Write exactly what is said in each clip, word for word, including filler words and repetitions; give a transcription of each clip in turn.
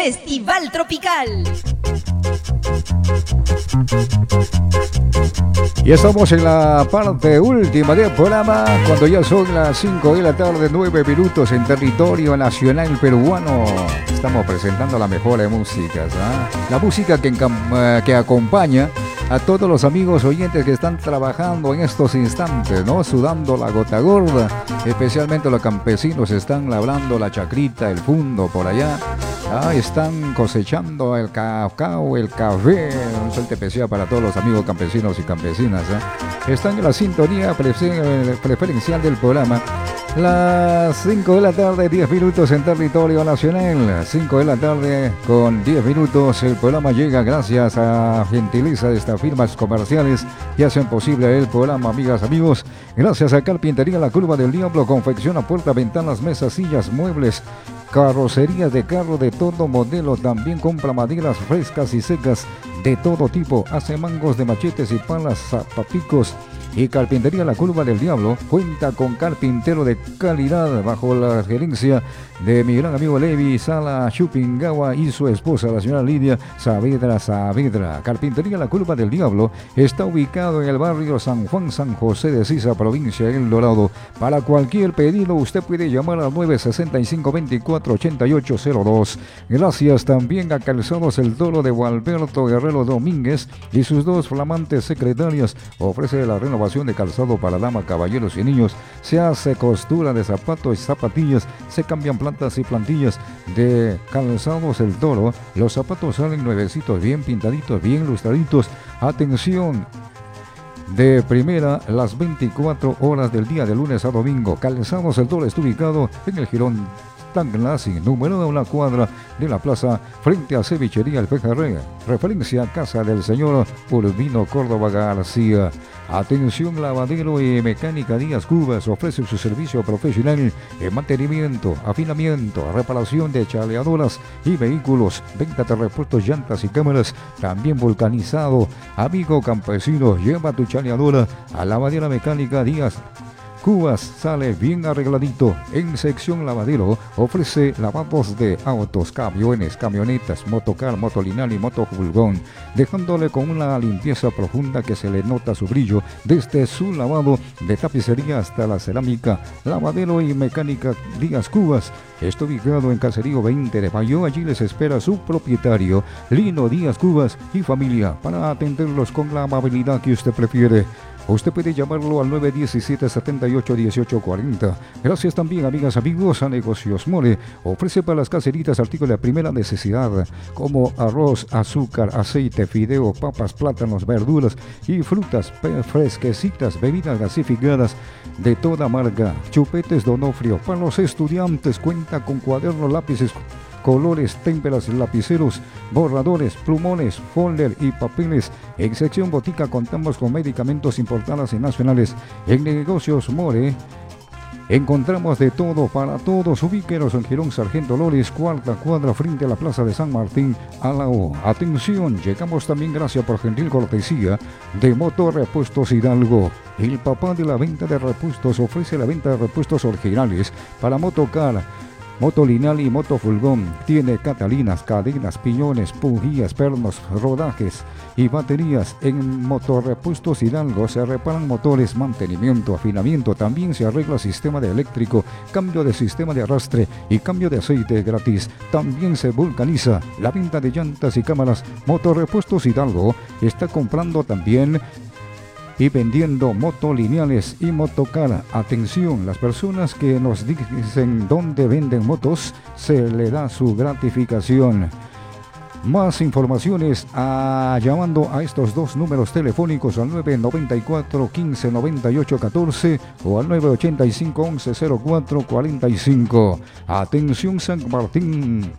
Festival Tropical. Y estamos en la parte última del programa, cuando ya son las cinco de la tarde, nueve minutos en territorio nacional peruano. Estamos presentando la mejor de músicas, ¿eh? La música que, encam- que acompaña a todos los amigos oyentes que están trabajando en estos instantes, ¿no? Sudando la gota gorda, especialmente los campesinos están labrando la chacrita, el fundo por allá. Ah, están cosechando el cacao, el café. Un saludo especial para todos los amigos campesinos y campesinas, ¿eh? Están en la sintonía prefer- preferencial del programa. Las cinco de la tarde, diez minutos en territorio nacional. cinco de la tarde con diez minutos. El programa llega gracias a gentileza de estas firmas comerciales que hacen posible el programa, amigas, amigos. Gracias a Carpintería La Curva del Diablo. Confecciona puertas, ventanas, mesas, sillas, muebles, carrocerías de carro de todo modelo. También compra maderas frescas y secas de todo tipo. Hace mangos de machetes y palas, zapapicos. Y Carpintería La Curva del Diablo cuenta con carpintero de calidad bajo la gerencia de mi gran amigo Levi Sala Chupingawa y su esposa, la señora Lidia Saavedra Saavedra. Carpintería La Curva del Diablo está ubicado en el barrio San Juan, San José de Sisa, provincia de El Dorado. Para cualquier pedido usted puede llamar al nueve seis cinco, veinticuatro ochenta y ocho cero dos. Gracias también a Calzados El Toro de Gualberto Guerrero Domínguez y sus dos flamantes secretarias. Ofrece la renovación de calzado para damas, caballeros y niños. Se hace costura de zapatos y zapatillas. Se cambian plantas y plantillas de Calzados El Toro. Los zapatos salen nuevecitos, bien pintaditos, bien lustraditos. Atención, de primera las veinticuatro horas del día, de lunes a domingo. Calzados El Toro está ubicado en el Girón Tanglasi, número de una cuadra de la plaza, frente a Cevichería El Pejerrey. Referencia a casa del señor Urbino Córdoba García. Atención, lavadero y mecánica Díaz Cubas ofrece su servicio profesional en mantenimiento, afinamiento, reparación de chaleadoras y vehículos, venta de repuestos, llantas y cámaras, también vulcanizado. Amigo campesino, lleva tu chaleadora a lavadera mecánica Díaz Cubas, sale bien arregladito. En sección lavadero ofrece lavados de autos, camiones, camionetas, motocar, motolinal y motofurgón, dejándole con una limpieza profunda que se le nota su brillo desde su lavado de tapicería hasta la cerámica. Lavadero y mecánica Díaz Cubas está ubicado en Caserío veinte de Mayo. Allí les espera su propietario Lino Díaz Cubas y familia para atenderlos con la amabilidad que usted prefiere. Usted puede llamarlo al nueve uno siete, siete ocho, uno ocho cuatro cero. Gracias también, amigas, amigos, a Negocios More. Ofrece para las caseritas artículos de primera necesidad, como arroz, azúcar, aceite, fideo, papas, plátanos, verduras y frutas fresquecitas, bebidas gasificadas de toda marca. Chupetes Donofrio. Para los estudiantes cuenta con cuadernos, lápices, colores, témperas, lapiceros, borradores, plumones, folder y papeles. En sección botica contamos con medicamentos importados y nacionales. En Negocios More encontramos de todo para todos. Ubíquenos en Girón Sargento Lores, cuarta cuadra, frente a la Plaza de San Martín, Alao. Atención, llegamos también gracias por gentil cortesía de Motor Repuestos Hidalgo. El papá de la venta de repuestos ofrece la venta de repuestos originales para motocar, motolinal y motofurgón. Tiene catalinas, cadenas, piñones, bujías, pernos, rodajes y baterías. En Motorrepuestos Hidalgo se reparan motores, mantenimiento, afinamiento. También se arregla sistema de eléctrico, cambio de sistema de arrastre y cambio de aceite gratis. También se vulcaniza. La venta de llantas y cámaras. Motorrepuestos Hidalgo está comprando también y vendiendo motolineales y motocar. Atención, las personas que nos dicen dónde venden motos, se le da su gratificación. Más informaciones a, llamando a estos dos números telefónicos al nueve noventa y cuatro, quince noventa y ocho catorce o al nueve ochenta y cinco, once cero cuatro cuarenta y cinco. Atención San Martín.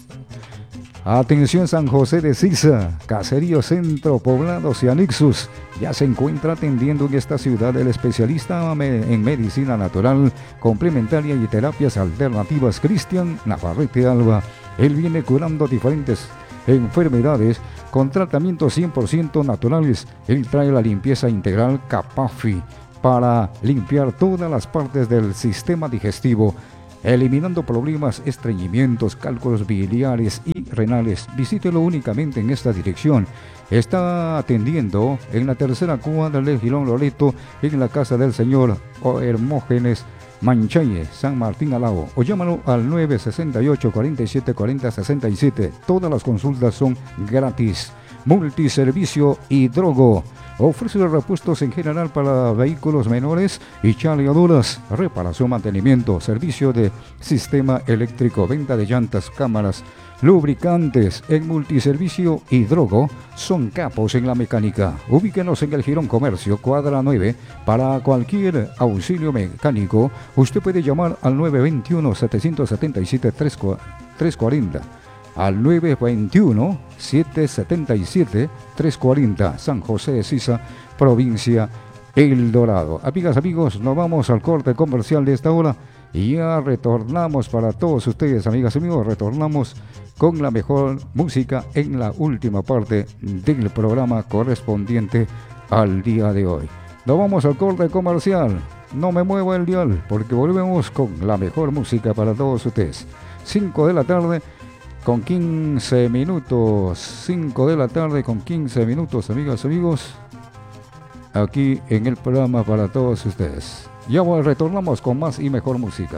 Atención San José de Sisa, Caserío Centro, poblados y anexos. Ya se encuentra atendiendo en esta ciudad el especialista en medicina natural, complementaria y terapias alternativas Cristian Navarrete Alba. Él viene curando diferentes enfermedades con tratamientos cien por ciento naturales. Él trae la limpieza integral Capafi para limpiar todas las partes del sistema digestivo, eliminando problemas, estreñimientos, cálculos biliares y renales. Visítelo únicamente en esta dirección. Está atendiendo en la tercera cuadra del Girón Loreto, en la casa del señor Hermógenes Manchaye, San Martín Alao, o llámalo al nueve sesenta y ocho, cuarenta y siete, cuarenta, sesenta y siete. Todas las consultas son gratis. Multiservicio Hidrogo ofrece repuestos en general para vehículos menores y chaleaduras, reparación, mantenimiento, servicio de sistema eléctrico, venta de llantas, cámaras, lubricantes. En Multiservicio Hidrogo son capos en la mecánica. Ubíquenos en el Girón Comercio, cuadra nueve. Para cualquier auxilio mecánico, usted puede llamar al nueve veintiuno, setecientos setenta y siete, trescientos cuarenta. Al nueve veintiuno, setecientos setenta y siete, trescientos cuarenta, San José de Sisa, provincia El Dorado. Amigas, amigos, nos vamos al corte comercial de esta hora y ya retornamos para todos ustedes, amigas y amigos, retornamos con la mejor música en la última parte del programa correspondiente al día de hoy. Nos vamos al corte comercial, no me mueva el dial porque volvemos con la mejor música para todos ustedes. cinco de la tarde con quince minutos, cinco de la tarde con quince minutos, amigas, amigos, aquí en el programa para todos ustedes. Ya retornamos con más y mejor música.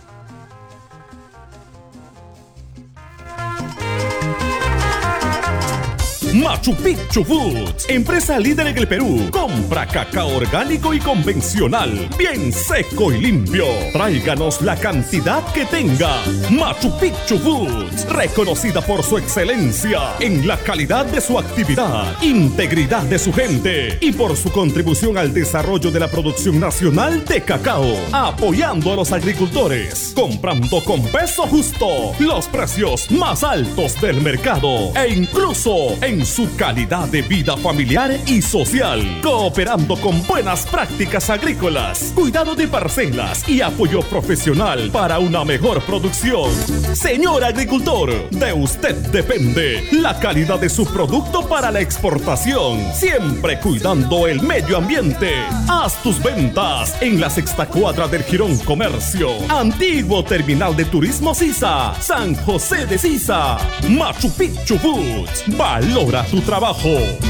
Machu Picchu Foods, empresa líder en el Perú. Compra cacao orgánico y convencional, bien seco y limpio. Tráiganos la cantidad que tenga. Machu Picchu Foods, reconocida por su excelencia en la calidad de su actividad, integridad de su gente y por su contribución al desarrollo de la producción nacional de cacao, apoyando a los agricultores, comprando con peso justo, los precios más altos del mercado e incluso en su calidad de vida familiar y social, cooperando con buenas prácticas agrícolas, cuidado de parcelas y apoyo profesional para una mejor producción. Señor agricultor, de usted depende la calidad de su producto para la exportación, siempre cuidando el medio ambiente. Haz tus ventas en la sexta cuadra del Girón Comercio, antiguo terminal de turismo Sisa, San José de Sisa. Machu Picchu Foods, valora tu trabajo.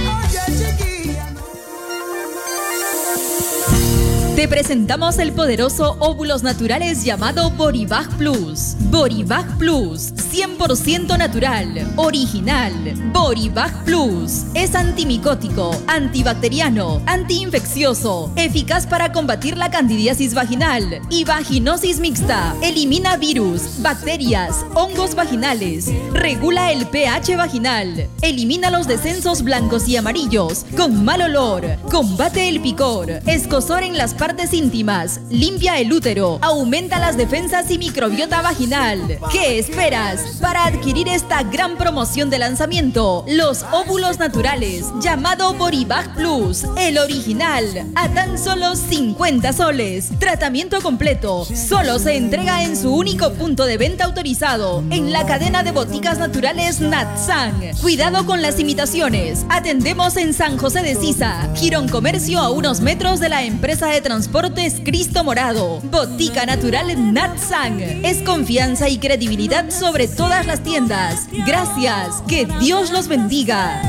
Te presentamos el poderoso óvulos naturales llamado Boribag Plus. Boribag Plus, cien por ciento natural, original. Boribag Plus es antimicótico, antibacteriano, antiinfeccioso, eficaz para combatir la candidiasis vaginal y vaginosis mixta. Elimina virus, bacterias, hongos vaginales, regula el pH vaginal, elimina los descensos blancos y amarillos con mal olor, combate el picor, escozor en las partes íntimas, limpia el útero, aumenta las defensas y microbiota vaginal. ¿Qué esperas para adquirir esta gran promoción de lanzamiento? Los óvulos naturales, llamado Boribag Plus, el original, a tan solo cincuenta soles. Tratamiento completo, solo se entrega en su único punto de venta autorizado, en la cadena de boticas naturales Natsan. Cuidado con las imitaciones. Atendemos en San José de Sisa, Girón Comercio, a unos metros de la empresa de transportes Cristo Morado. Botica Natural Natsan es confianza y credibilidad sobre todas las tiendas. Gracias, que Dios los bendiga.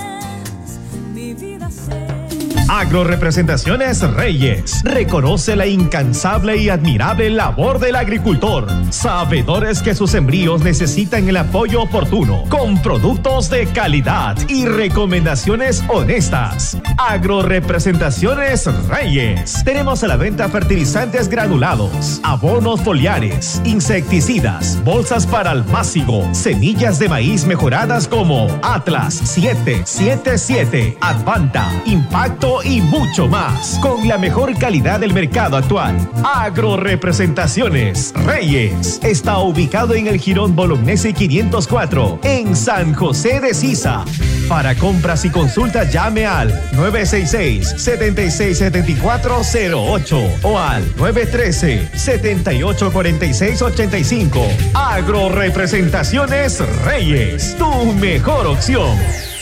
Agrorepresentaciones Reyes reconoce la incansable y admirable labor del agricultor, sabedores que sus sembríos necesitan el apoyo oportuno, con productos de calidad y recomendaciones honestas. Agrorepresentaciones Reyes. Tenemos a la venta fertilizantes granulados, abonos foliares, insecticidas, bolsas para almácigo, semillas de maíz mejoradas como Atlas siete siete siete, Advanta, Impacto y mucho más, con la mejor calidad del mercado actual. Agrorepresentaciones Reyes está ubicado en el Girón Bolognesi quinientos cuatro, en San José de Sisa. Para compras y consultas llame al nueve seis seis, siete seis siete cuatro cero ocho o al nueve uno tres, siete ocho cuatro seis ocho cinco. Agrorepresentaciones Reyes, tu mejor opción.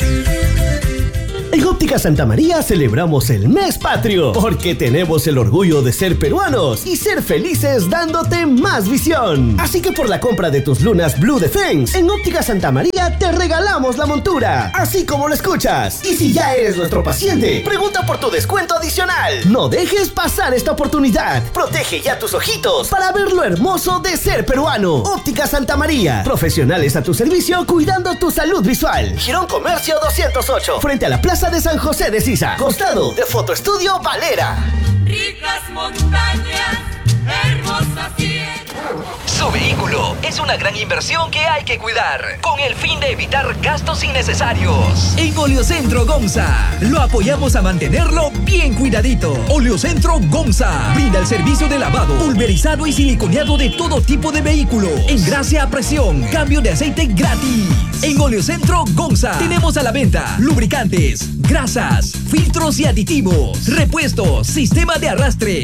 En Óptica Santa María celebramos el mes patrio porque tenemos el orgullo de ser peruanos y ser felices dándote más visión. Así que por la compra de tus lunas Blue Defense en Óptica Santa María día te regalamos la montura, así como lo escuchas. Y si ya eres nuestro paciente, pregunta por tu descuento adicional. No dejes pasar esta oportunidad. Protege ya tus ojitos para ver lo hermoso de ser peruano. Óptica Santa María, profesionales a tu servicio cuidando tu salud visual. Girón Comercio doscientos ocho, frente a la Plaza de San José de Sisa, costado de Fotoestudio Valera. Ricas montañas, hermosas tierras. Su vehículo es una gran inversión que hay que cuidar, con el fin de evitar gastos innecesarios. En Oleocentro Gonza lo apoyamos a mantenerlo bien cuidadito. Oleocentro Gonza brinda el servicio de lavado, pulverizado y siliconeado de todo tipo de vehículo. Engrase a presión, cambio de aceite gratis. En Oleocentro Gonza tenemos a la venta lubricantes, grasas, filtros y aditivos, repuestos, sistema de arrastre,